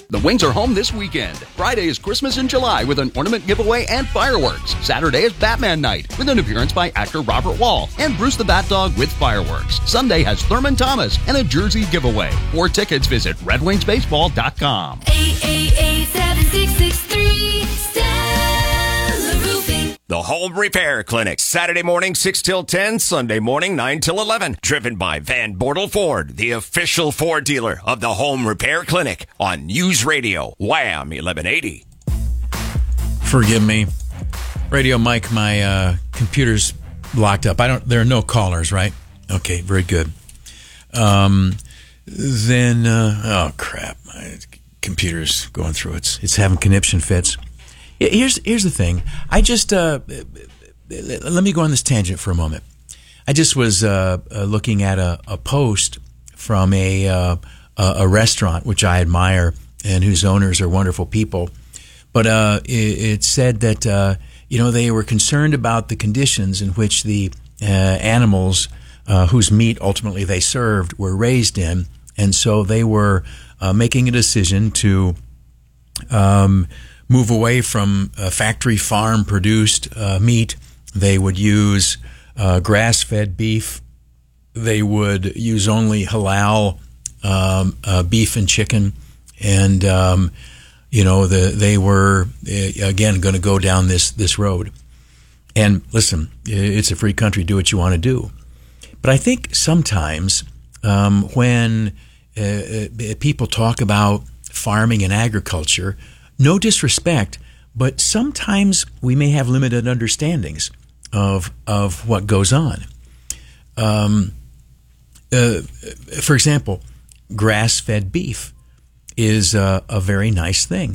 The Wings are home this weekend. Friday is Christmas in July with an ornament giveaway and fireworks. Saturday is Batman night with an appearance by actor Robert Wall and Bruce the Bat Dog with fireworks. Sunday has Thurman Thomas and a jersey giveaway. For tickets, visit redwingsbaseball.com. 888-7663 Stellar Roofing. The Home Repair Clinic, Saturday morning 6 till 10, Sunday morning 9 till 11. Driven by Van Bortle Ford, the official Ford dealer of the Home Repair Clinic on News Radio, Wham 1180. Forgive me. Radio Mike, my computer's locked up. There are no callers, right? Okay, very good. Oh crap. My computer's going through it's having conniption fits. Here's the thing. I just let me go on this tangent for a moment. I just was looking at a post from a restaurant which I admire and whose owners are wonderful people. But it said that they were concerned about the conditions in which the animals whose meat ultimately they served were raised in, and so they were making a decision to move away from factory farm produced meat. They would use grass-fed beef. They would use only halal beef and chicken, and they were again going to go down this road. And listen, it's a free country. Do what you want to do. But I think sometimes when people talk about farming and agriculture, no disrespect, but sometimes we may have limited understandings of what goes on. For example, grass-fed beef is a very nice thing.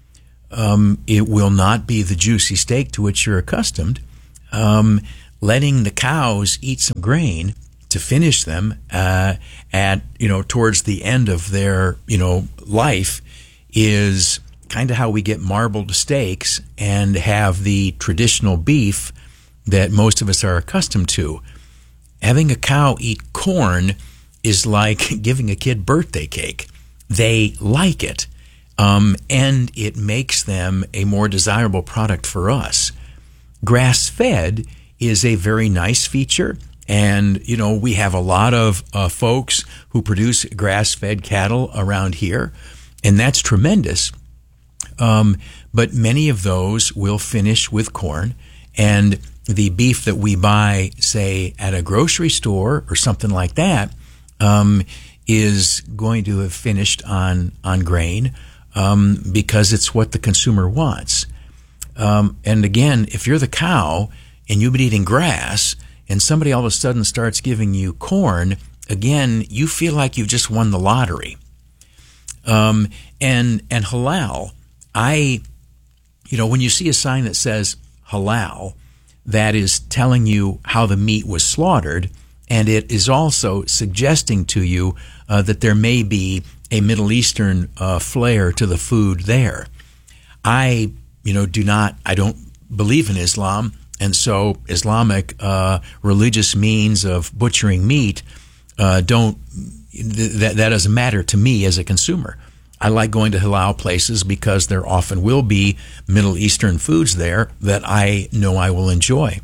It will not be the juicy steak to which you're accustomed. Letting the cows eat some grain to finish them towards the end of their life is kind of how we get marbled steaks and have the traditional beef that most of us are accustomed to. Having a cow eat corn is like giving a kid birthday cake. They like it, and it makes them a more desirable product for us. Grass-fed is a very nice feature, and we have a lot of folks who produce grass-fed cattle around here, and that's tremendous. But many of those will finish with corn, and the beef that we buy, say, at a grocery store or something like that, is going to have finished on grain, because it's what the consumer wants. And again, if you're the cow and you've been eating grass and somebody all of a sudden starts giving you corn, again, you feel like you've just won the lottery. And halal, when you see a sign that says halal, that is telling you how the meat was slaughtered, and it is also suggesting to you that there may be a Middle Eastern flair to the food there. I don't believe in Islam, and so Islamic religious means of butchering meat that doesn't matter to me as a consumer. I like going to halal places because there often will be Middle Eastern foods there that I know I will enjoy.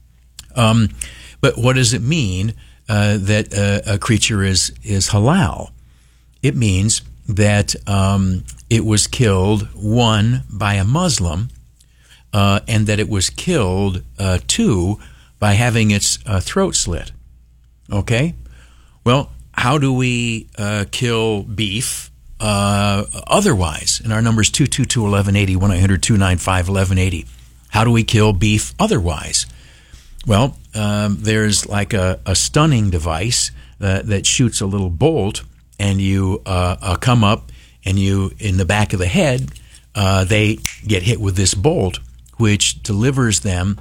But what does it mean that a creature is halal? It means that it was killed, one, by a Muslim, and that it was killed, two, by having its throat slit. Okay? Well, how do we kill beef otherwise? And our number is 222-1180, 1-800-295-1180. How do we kill beef otherwise? Well, there's like a stunning device that shoots a little bolt, and you come up, and you, in the back of the head, they get hit with this bolt, which delivers them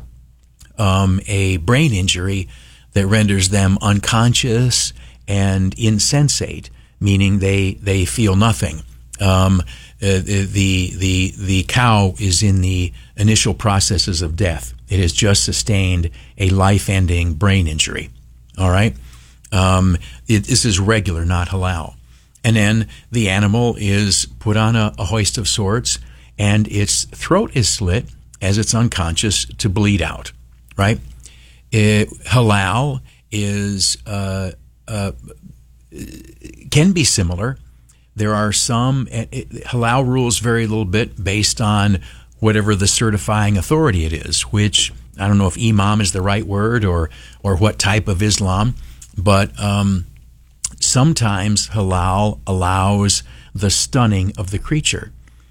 a brain injury that renders them unconscious and insensate, meaning they feel nothing. The cow is in the initial processes of death. It has just sustained a life-ending brain injury. All right? This is regular, not halal. And then the animal is put on a hoist of sorts, and its throat is slit as it's unconscious to bleed out, right? Halal is can be similar. There are some halal rules vary a little bit based on whatever the certifying authority it is, which I don't know if imam is the right word or what type of Islam, but sometimes halal allows the stunning of the creature.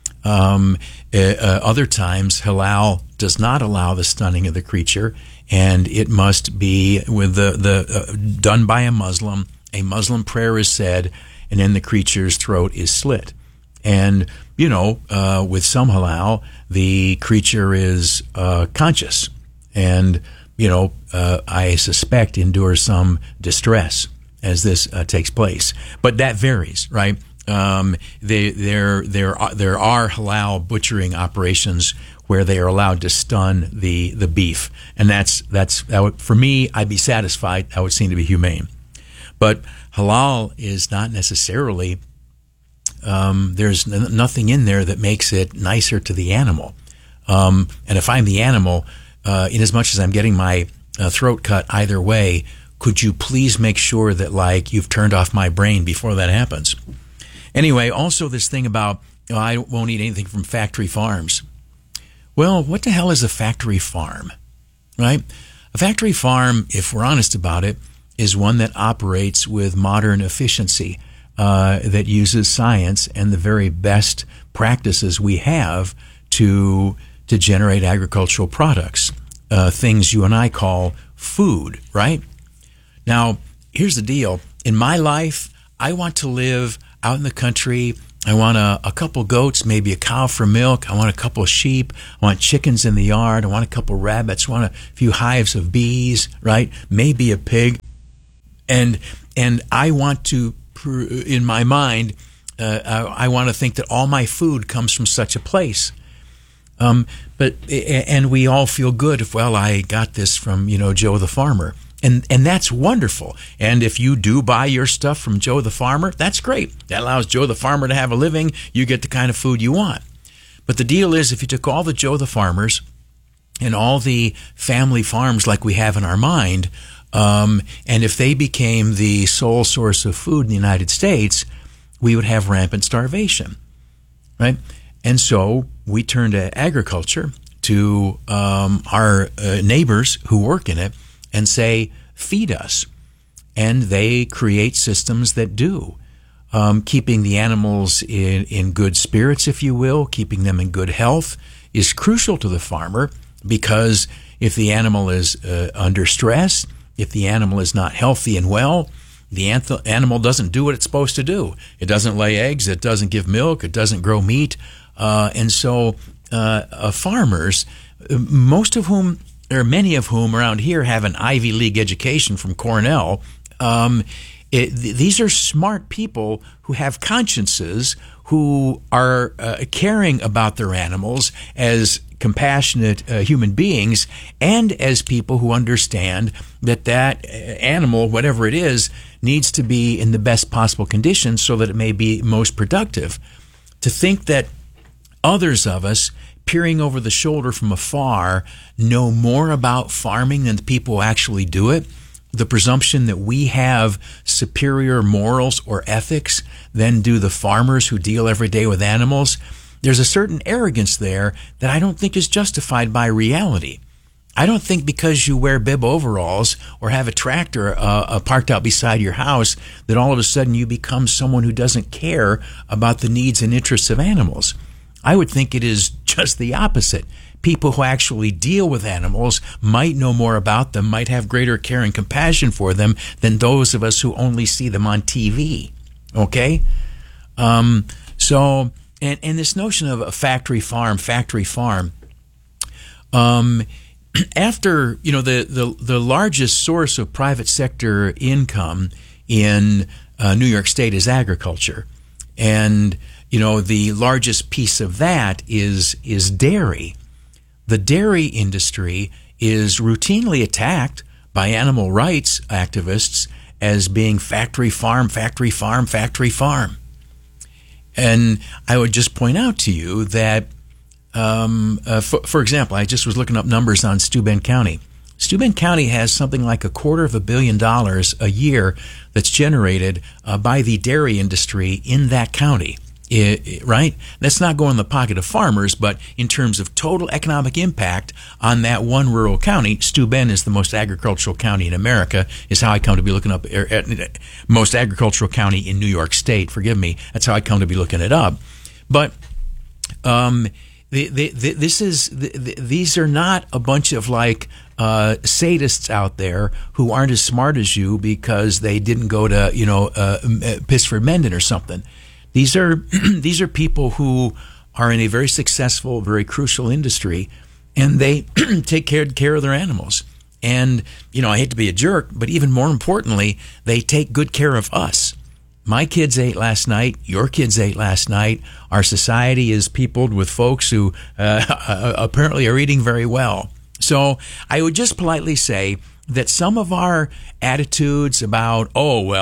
Other times halal does not allow the stunning of the creature, and it must be with the done by a Muslim. A Muslim prayer is said, and then the creature's throat is slit. And, with some halal, the creature is conscious and, I suspect endures some distress as this takes place. But that varies, right? There are halal butchering operations where they are allowed to stun the beef. And that would, for me, I'd be satisfied. That would seem to be humane. But halal is not necessarily, there's nothing in there that makes it nicer to the animal. And if I'm the animal, in as much as I'm getting my throat cut either way, could you please make sure that, you've turned off my brain before that happens? Anyway, also this thing about, I won't eat anything from factory farms. Well, what the hell is a factory farm, right? A factory farm, if we're honest about it, is one that operates with modern efficiency, that uses science and the very best practices we have to generate agricultural products, things you and I call food, right? Now, here's the deal. In my life, I want to live out in the country. I want a couple goats, maybe a cow for milk. I want a couple sheep. I want chickens in the yard. I want a couple rabbits. I want a few hives of bees, right? Maybe a pig. And I want to, in my mind, I want to think that all my food comes from such a place. And we all feel good if, I got this from, Joe the farmer. And that's wonderful. And if you do buy your stuff from Joe the farmer, that's great. That allows Joe the farmer to have a living. You get the kind of food you want. But the deal is, if you took all the Joe the farmers and all the family farms like we have in our mind, and if they became the sole source of food in the United States, we would have rampant starvation, right? And so we turn to agriculture, to our neighbors who work in it, and say, feed us. And they create systems that do. Keeping the animals in good spirits, if you will, keeping them in good health is crucial to the farmer, because if the animal is under stress, if the animal is not healthy and well, the animal doesn't do what it's supposed to do. It doesn't lay eggs, it doesn't give milk, it doesn't grow meat. And so farmers, most of whom, or many of whom around here have an Ivy League education from Cornell, these are smart people who have consciences, who are caring about their animals as compassionate human beings, and as people who understand that animal, whatever it is, needs to be in the best possible conditions so that it may be most productive. To think that others of us, peering over the shoulder from afar, know more about farming than the people who actually do it, the presumption that we have superior morals or ethics than do the farmers who deal every day with animals, there's a certain arrogance there that I don't think is justified by reality. I don't think because you wear bib overalls or have a tractor parked out beside your house that all of a sudden you become someone who doesn't care about the needs and interests of animals. I would think it is just the opposite. People who actually deal with animals might know more about them, might have greater care and compassion for them than those of us who only see them on TV. Okay? So, this notion of a factory farm, after, the largest source of private sector income in New York State is agriculture. And the largest piece of that is dairy. The dairy industry is routinely attacked by animal rights activists as being factory farm. And I would just point out to you that, for example, I just was looking up numbers on Steuben County. Steuben County has something like $250 million a year that's generated by the dairy industry in that county. Right? That's not going in the pocket of farmers, but in terms of total economic impact on that one rural county, Steuben is the most agricultural county in America, is how I come to be looking up, most agricultural county in New York State, forgive me, that's how I come to be looking it up. But these are not a bunch of like sadists out there who aren't as smart as you because they didn't go to Pittsford Mendon or something. These are people who are in a very successful, very crucial industry, and they take care of their animals. And I hate to be a jerk, but even more importantly, they take good care of us. My kids ate last night. Your kids ate last night. Our society is peopled with folks who apparently are eating very well. So I would just politely say that some of our attitudes about,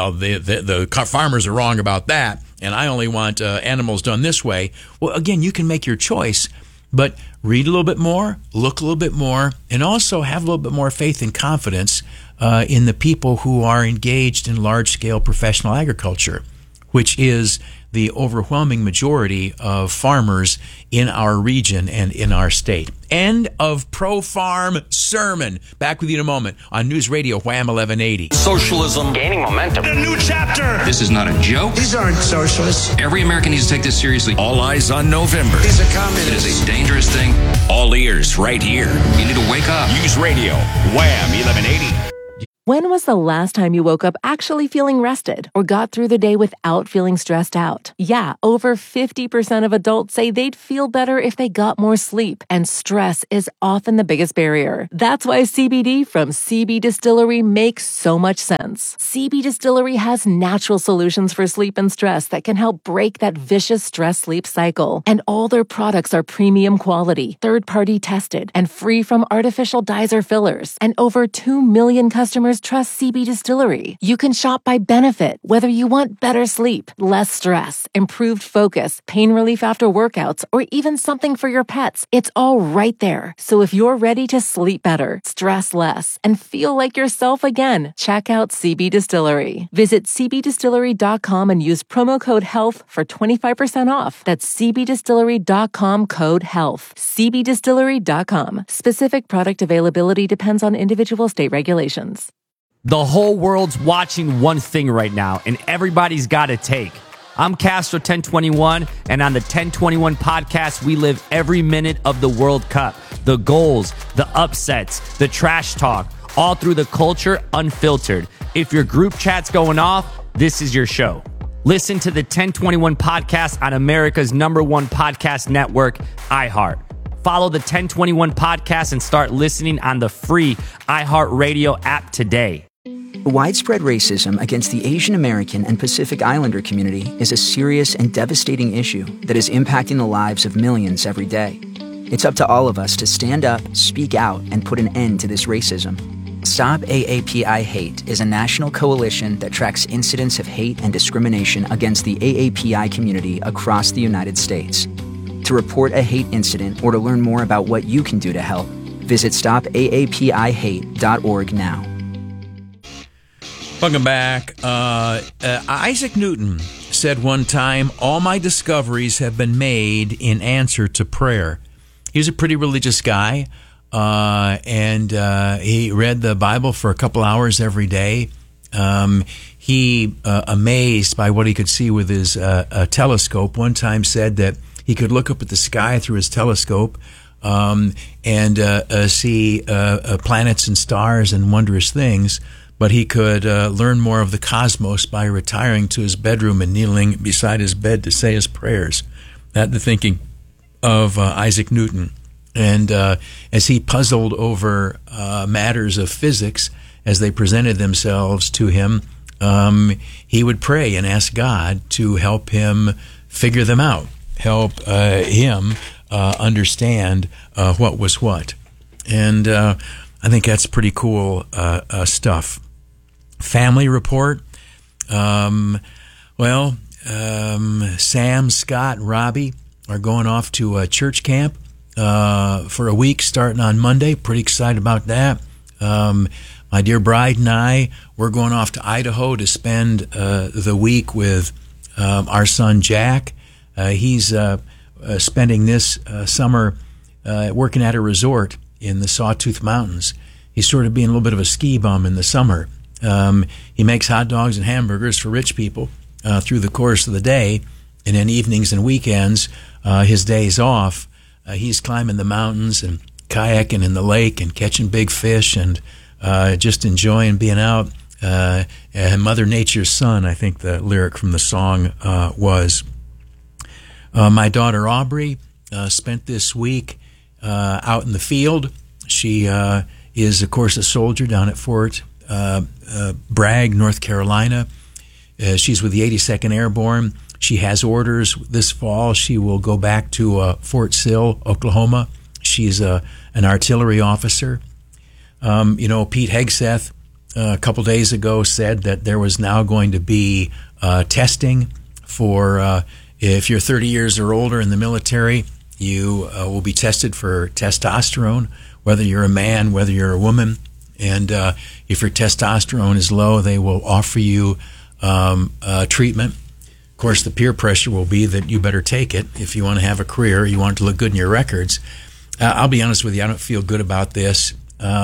the farmers are wrong about that, and I only want animals done this way. Well, again, you can make your choice, but read a little bit more, look a little bit more, and also have a little bit more faith and confidence in the people who are engaged in large-scale professional agriculture, which is the overwhelming majority of farmers in our region and in our state. End of Pro-Farm Sermon. Back with you in a moment on News Radio Wham 1180. Socialism gaining momentum. A new chapter. This is not a joke. These aren't socialists. Every American needs to take this seriously. All eyes on November. These are It communists. is a dangerous thing. All ears right here. You need to wake up. News Radio Wham 1180. When was the last time you woke up actually feeling rested or got through the day without feeling stressed out? Yeah, over 50% of adults say they'd feel better if they got more sleep, and stress is often the biggest barrier. That's why CBD from CB Distillery makes so much sense. CB Distillery has natural solutions for sleep and stress that can help break that vicious stress-sleep cycle. And all their products are premium quality, third-party tested, and free from artificial dyes or fillers. And over 2 million customers trust CB Distillery. You can shop by benefit, whether you want better sleep, less stress, improved focus, pain relief after workouts, or even something for your pets. It's all right there. So if you're ready to sleep better, stress less, and feel like yourself again, check out CB Distillery. Visit cbdistillery.com and use promo code HEALTH for 25% off. That's cbdistillery.com, code HEALTH. cbdistillery.com. Specific product availability depends on individual state regulations. The whole world's watching one thing right now, and everybody's got a take. I'm Castro 1021, and on the 1021 podcast, we live every minute of the World Cup. The goals, the upsets, the trash talk, all through the culture, unfiltered. If your group chat's going off, this is your show. Listen to the 1021 podcast on America's #1 podcast network, iHeart. Follow the 1021 podcast and start listening on the free iHeartRadio app today. Widespread racism against the Asian American and Pacific Islander community is a serious and devastating issue that is impacting the lives of millions every day. It's up to all of us to stand up, speak out, and put an end to this racism. Stop AAPI Hate is a national coalition that tracks incidents of hate and discrimination against the AAPI community across the United States. To report a hate incident or to learn more about what you can do to help, visit stopaapihate.org now. Welcome back. Isaac Newton said one time, "All my discoveries have been made in answer to prayer." He was a pretty religious guy, and he read the Bible for a couple hours every day. He, amazed by what he could see with his telescope, one time said that he could look up at the sky through his telescope and see planets and stars and wondrous things, but he could learn more of the cosmos by retiring to his bedroom and kneeling beside his bed to say his prayers. That the thinking of Isaac Newton. And as he puzzled over matters of physics as they presented themselves to him, he would pray and ask God to help him figure them out, help him understand what was what. And I think that's pretty cool stuff. Family report. Sam, Scott, and Robbie are going off to a church camp for a week starting on Monday. Pretty excited about that. My dear bride and I, we're going off to Idaho to spend the week with our son Jack. He's spending this summer working at a resort in the Sawtooth Mountains. He's sort of being a little bit of a ski bum in the summer. He makes hot dogs and hamburgers for rich people through the course of the day, and then evenings and weekends, his days off, he's climbing the mountains and kayaking in the lake and catching big fish and just enjoying being out. Mother Nature's son, I think the lyric from the song was. My daughter Aubrey spent this week out in the field. She is, of course, a soldier down at Fort Bragg, North Carolina. She's with the 82nd Airborne. She has orders this fall. She will go back to Fort Sill, Oklahoma. She's an artillery officer. Pete Hegseth a couple days ago said that there was now going to be testing for if you're 30 years or older in the military, you will be tested for testosterone, whether you're a man, whether you're a woman. And if your testosterone is low, they will offer you treatment. Of course, the peer pressure will be that you better take it if you want to have a career, you want it to look good in your records. I'll be honest with you, I don't feel good about this.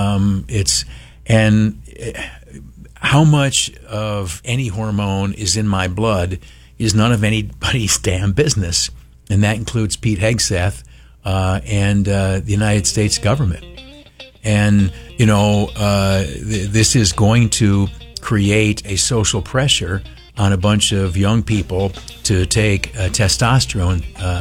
How much of any hormone is in my blood is none of anybody's damn business, and that includes Pete Hegseth and the United States government. And this is going to create a social pressure on a bunch of young people to take testosterone,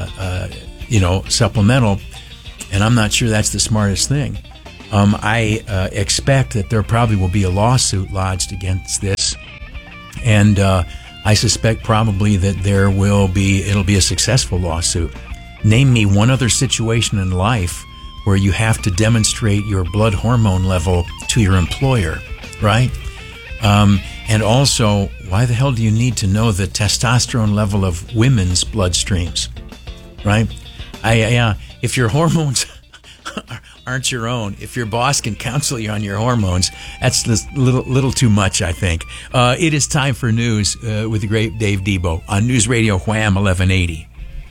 supplemental, and I'm not sure that's the smartest thing. I expect that there probably will be a lawsuit lodged against this, and I suspect probably that it'll be a successful lawsuit. Name me one other situation in life where you have to demonstrate your blood hormone level to your employer, right? And also, why the hell do you need to know the testosterone level of women's bloodstreams, right? If your hormones aren't your own, if your boss can counsel you on your hormones, that's a little too much, I think. It is time for news with the great Dave Debo on News Radio Wham 1180.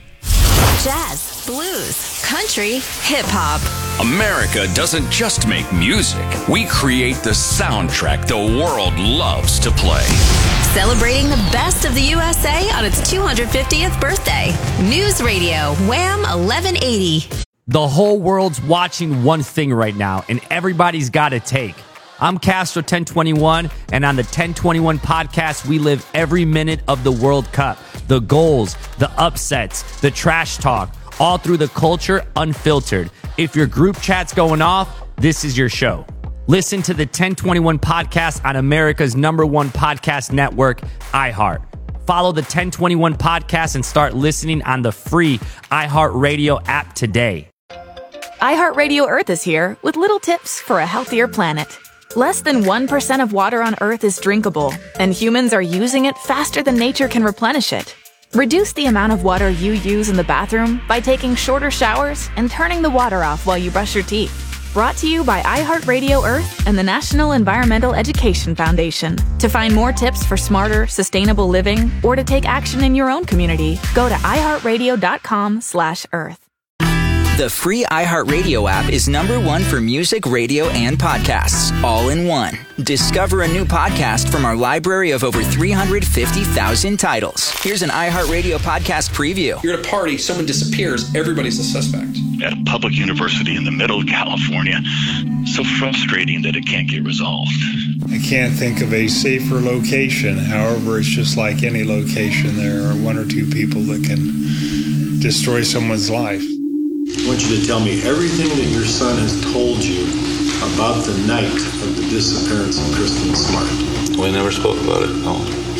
Jazz, blues, country, hip-hop. America doesn't just make music. We create the soundtrack the world loves to play. Celebrating the best of the USA on its 250th birthday. News Radio Wham 1180. The whole world's watching one thing right now, and everybody's got a take. I'm Castro 1021, and on the 1021 podcast, we live every minute of the World Cup. The goals, the upsets, the trash talk, all through the culture, unfiltered. If your group chat's going off, this is your show. Listen to the 1021 podcast on America's #1 podcast network, iHeart. Follow the 1021 podcast and start listening on the free iHeartRadio app today. iHeartRadio Earth is here with little tips for a healthier planet. Less than 1% of water on Earth is drinkable, and humans are using it faster than nature can replenish it. Reduce the amount of water you use in the bathroom by taking shorter showers and turning the water off while you brush your teeth. Brought to you by iHeartRadio Earth and the National Environmental Education Foundation. To find more tips for smarter, sustainable living or to take action in your own community, go to iHeartRadio.com/Earth. The free iHeartRadio app is #1 for music, radio, and podcasts, all in one. Discover a new podcast from our library of over 350,000 titles. Here's an iHeartRadio podcast preview. You're at a party, someone disappears, everybody's a suspect. At a public university in the middle of California. So frustrating that it can't get resolved. I can't think of a safer location. However, it's just like any location. There are one or two people that can destroy someone's life. I want you to tell me everything that your son has told you about the night of the disappearance of Kristen Smart. We never spoke about it, no.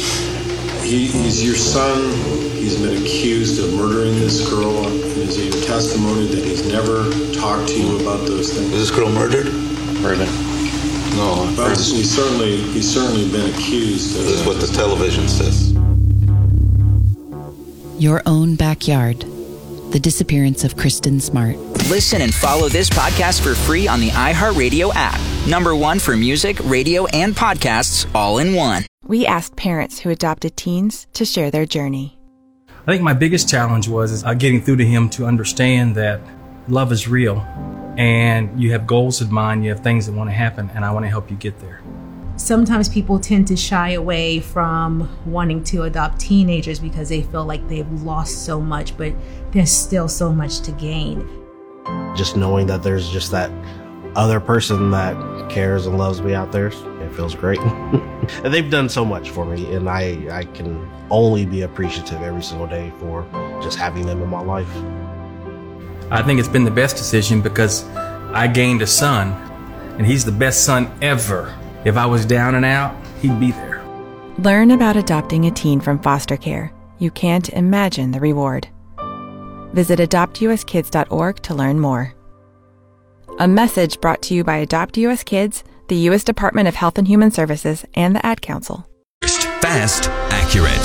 He's your son. He's been accused of murdering this girl. Is it your testimony that he's never talked to you about those things? Was this girl murdered? Murdered. No. But he's certainly been accused of This is what the television says. Your Own Backyard. The Disappearance of Kristen Smart. Listen and follow this podcast for free on the iHeartRadio app. #1 for music, radio, and podcasts all in one. We asked parents who adopted teens to share their journey. I think my biggest challenge was getting through to him to understand that love is real and you have goals in mind, you have things that want to happen, and I want to help you get there. Sometimes people tend to shy away from wanting to adopt teenagers because they feel like they've lost so much, but there's still so much to gain. Just knowing that there's just that other person that cares and loves me out there, it feels great. And they've done so much for me, and I can only be appreciative every single day for just having them in my life. I think it's been the best decision because I gained a son, and he's the best son ever. If I was down and out, he'd be there. Learn about adopting a teen from foster care. You can't imagine the reward. Visit adoptuskids.org to learn more. A message brought to you by Adopt US Kids, the U.S. Department of Health and Human Services, and the Ad Council. Fast, accurate.